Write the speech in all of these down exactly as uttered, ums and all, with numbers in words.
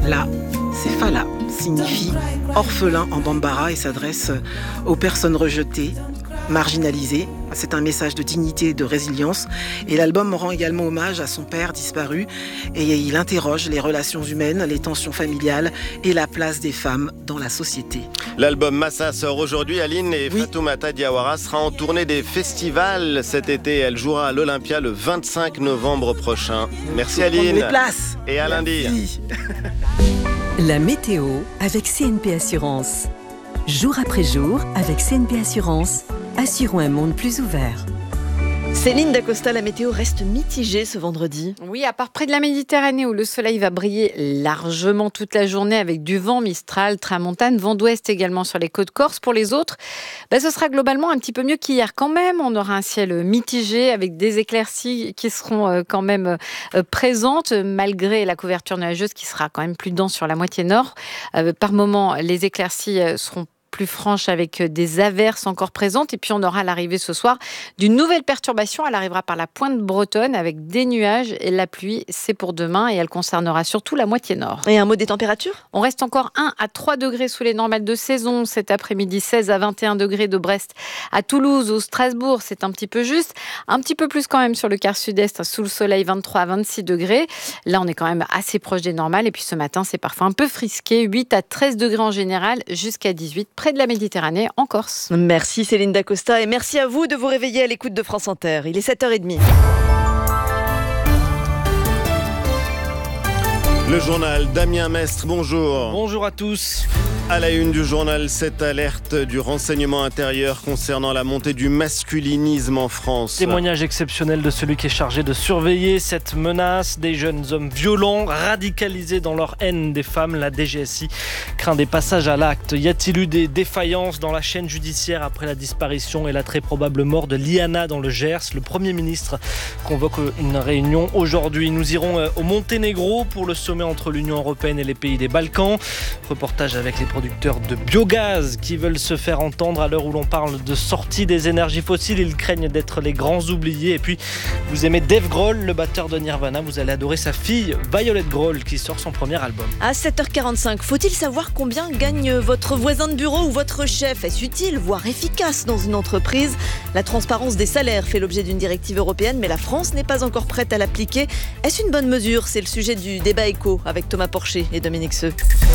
La, c'est Fala, signifie orphelin en bambara et s'adresse aux personnes rejetées, marginalisées. C'est un message de dignité et de résilience. Et l'album rend également hommage à son père disparu et il interroge les relations humaines, les tensions familiales et la place des femmes dans la société. L'album Massa sort aujourd'hui. Aline et Oui. Fatoumata Diawara sera en tournée des festivals cet été. Elle jouera à l'Olympia le vingt-cinq novembre prochain. Merci Faut prendre Aline. les places. Et à lundi. Merci. La météo avec C N P Assurance. Jour après jour, avec C N P Assurance, assurons un monde plus ouvert. Céline Dacosta, la météo reste mitigée ce vendredi. Oui, à part près de la Méditerranée où le soleil va briller largement toute la journée avec du vent mistral, tramontane, vent d'ouest également sur les côtes corses. Pour les autres, bah, ce sera globalement un petit peu mieux qu'hier quand même. On aura un ciel mitigé avec des éclaircies qui seront euh, quand même euh, présentes malgré la couverture nuageuse qui sera quand même plus dense sur la moitié nord. Euh, par moments, les éclaircies euh, seront plus franche avec des averses encore présentes. Et puis, on aura l'arrivée ce soir d'une nouvelle perturbation. Elle arrivera par la pointe bretonne avec des nuages et la pluie, c'est pour demain et elle concernera surtout la moitié nord. Et un mot des températures ? On reste encore un à trois degrés sous les normales de saison. Cet après-midi, seize à vingt et un degrés de Brest à Toulouse ou Strasbourg. C'est un petit peu juste. Un petit peu plus quand même sur le quart sud-est, sous le soleil, vingt-trois à vingt-six degrés. Là, on est quand même assez proche des normales. Et puis ce matin, c'est parfois un peu frisqué. huit à treize degrés en général, jusqu'à dix-huit près de la Méditerranée, en Corse. Merci Céline Dacosta et merci à vous de vous réveiller à l'écoute de France Inter. Il est sept heures trente. Le journal Damien Mestre, bonjour. Bonjour à tous. À la une du journal, cette alerte du renseignement intérieur concernant la montée du masculinisme en France. Témoignage exceptionnel de celui qui est chargé de surveiller cette menace. Des jeunes hommes violents, radicalisés dans leur haine des femmes. La D G S I craint des passages à l'acte. Y a-t-il eu des défaillances dans la chaîne judiciaire après la disparition et la très probable mort de Liana dans le Gers ? Le Premier ministre convoque une réunion aujourd'hui. Nous irons au Monténégro pour le sommet entre l'Union européenne et les pays des Balkans. Reportage avec les producteurs de biogaz qui veulent se faire entendre à l'heure où l'on parle de sortie des énergies fossiles. Ils craignent d'être les grands oubliés. Et puis, vous aimez Dave Grohl, le batteur de Nirvana. Vous allez adorer sa fille, Violet Grohl, qui sort son premier album. À sept heures quarante-cinq, faut-il savoir combien gagne votre voisin de bureau ou votre chef ? Est-ce utile, voire efficace dans une entreprise ? La transparence des salaires fait l'objet d'une directive européenne, mais la France n'est pas encore prête à l'appliquer. Est-ce une bonne mesure ? C'est le sujet du débat éco avec Thomas Porcher et Dominique Seux.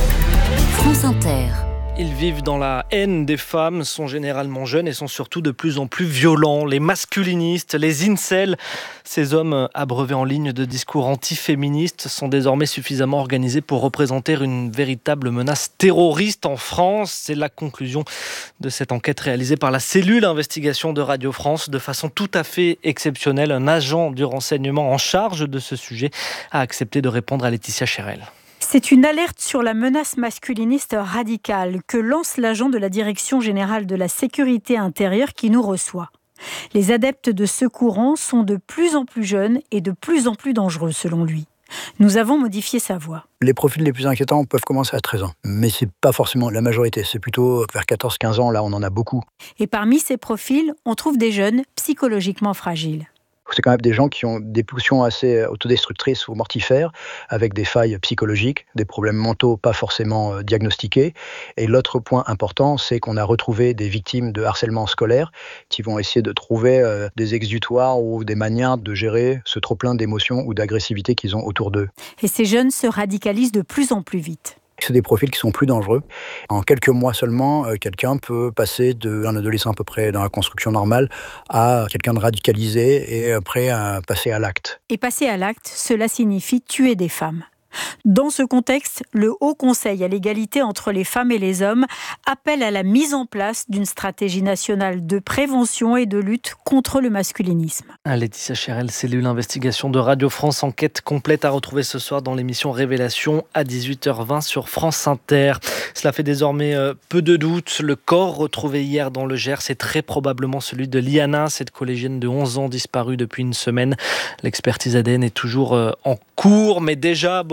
France Inter. Ils vivent dans la haine des femmes, sont généralement jeunes et sont surtout de plus en plus violents. Les masculinistes, les incels, ces hommes abreuvés en ligne de discours antiféministes sont désormais suffisamment organisés pour représenter une véritable menace terroriste en France. C'est la conclusion de cette enquête réalisée par la cellule investigation de Radio France. De façon tout à fait exceptionnelle, un agent du renseignement en charge de ce sujet a accepté de répondre à Laetitia Chérel. C'est une alerte sur la menace masculiniste radicale que lance l'agent de la Direction générale de la sécurité intérieure qui nous reçoit. Les adeptes de ce courant sont de plus en plus jeunes et de plus en plus dangereux selon lui. Nous avons modifié sa voix. Les profils les plus inquiétants peuvent commencer à treize ans, mais c'est pas forcément la majorité, c'est plutôt vers quatorze quinze ans, là on en a beaucoup. Et parmi ces profils, on trouve des jeunes psychologiquement fragiles. C'est quand même des gens qui ont des pulsions assez autodestructrices ou mortifères, avec des failles psychologiques, des problèmes mentaux pas forcément diagnostiqués. Et l'autre point important, c'est qu'on a retrouvé des victimes de harcèlement scolaire qui vont essayer de trouver des exutoires ou des manières de gérer ce trop-plein d'émotions ou d'agressivité qu'ils ont autour d'eux. Et ces jeunes se radicalisent de plus en plus vite. C'est des profils qui sont plus dangereux. En quelques mois seulement, quelqu'un peut passer d'un adolescent à peu près dans la construction normale à quelqu'un de radicalisé et prêt à passer à l'acte. Et passer à l'acte, cela signifie tuer des femmes. Dans ce contexte, le Haut Conseil à l'égalité entre les femmes et les hommes appelle à la mise en place d'une stratégie nationale de prévention et de lutte contre le masculinisme. Laetitia Chérel, cellule investigation de Radio France, enquête complète à retrouver ce soir dans l'émission Révélation à dix-huit heures vingt sur France Inter. Cela fait désormais peu de doute. Le corps retrouvé hier dans le Gers est très probablement celui de Liana, cette collégienne de onze ans disparue depuis une semaine. L'expertise A D N est toujours en cours, mais déjà beaucoup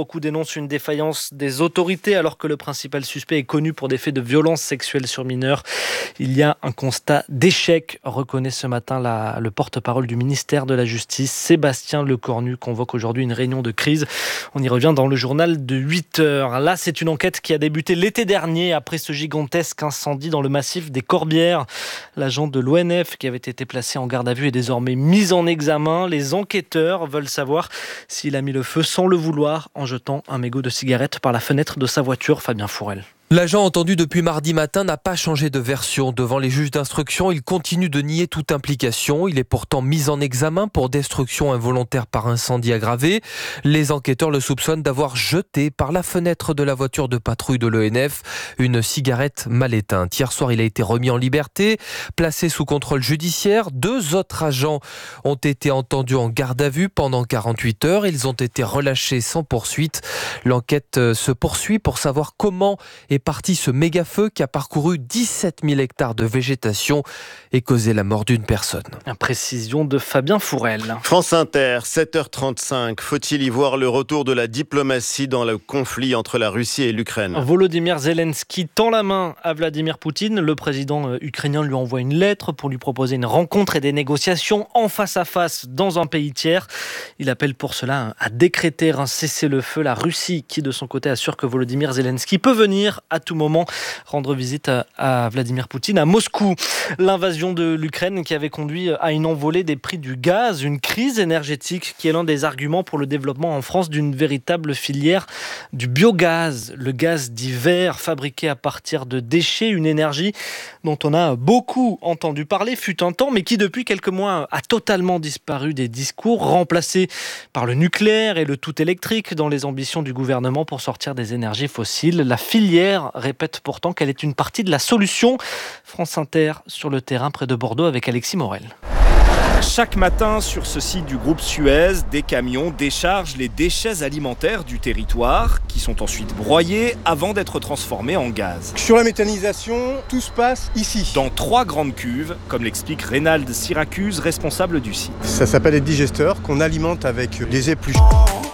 Beaucoup dénoncent une défaillance des autorités alors que le principal suspect est connu pour des faits de violence sexuelle sur mineurs. Il y a un constat d'échec, reconnaît ce matin la, le porte-parole du ministère de la Justice. Sébastien Lecornu convoque aujourd'hui une réunion de crise. On y revient dans le journal de huit heures. Là, c'est une enquête qui a débuté l'été dernier après ce gigantesque incendie dans le massif des Corbières. L'agent de l'O N F qui avait été placé en garde à vue est désormais mis en examen. Les enquêteurs veulent savoir s'il a mis le feu sans le vouloir en jetant un mégot de cigarette par la fenêtre de sa voiture. Fabien Fourel. L'agent entendu depuis mardi matin n'a pas changé de version. Devant les juges d'instruction, il continue de nier toute implication. Il est pourtant mis en examen pour destruction involontaire par incendie aggravé. Les enquêteurs le soupçonnent d'avoir jeté par la fenêtre de la voiture de patrouille de l'O N F une cigarette mal éteinte. Hier soir, il a été remis en liberté, placé sous contrôle judiciaire. Deux autres agents ont été entendus en garde à vue pendant quarante-huit heures. Ils ont été relâchés sans poursuite. L'enquête se poursuit pour savoir comment est parti ce méga-feu qui a parcouru dix-sept mille hectares de végétation et causé la mort d'une personne. Précision de Fabien Fourel. France Inter, sept heures trente-cinq. Faut-il y voir le retour de la diplomatie dans le conflit entre la Russie et l'Ukraine ? Volodymyr Zelensky tend la main à Vladimir Poutine. Le président ukrainien lui envoie une lettre pour lui proposer une rencontre et des négociations en face à face dans un pays tiers. Il appelle pour cela à décréter un cessez-le-feu. La Russie, qui de son côté assure que Volodymyr Zelensky peut venir à tout moment rendre visite à, à Vladimir Poutine à Moscou. L'invasion de l'Ukraine qui avait conduit à une envolée des prix du gaz, une crise énergétique qui est l'un des arguments pour le développement en France d'une véritable filière du biogaz, le gaz dit vert fabriqué à partir de déchets, une énergie dont on a beaucoup entendu parler fut un temps mais qui depuis quelques mois a totalement disparu des discours, remplacé par le nucléaire et le tout électrique dans les ambitions du gouvernement pour sortir des énergies fossiles. La filière répète pourtant qu'elle est une partie de la solution. France Inter sur le terrain près de Bordeaux avec Alexis Morel. Chaque matin, sur ce site du groupe Suez, des camions déchargent les déchets alimentaires du territoire qui sont ensuite broyés avant d'être transformés en gaz. Sur la méthanisation, tout se passe ici. Dans trois grandes cuves, comme l'explique Reynald Syracuse, responsable du site. Ça s'appelle des digesteurs qu'on alimente avec les épluchures.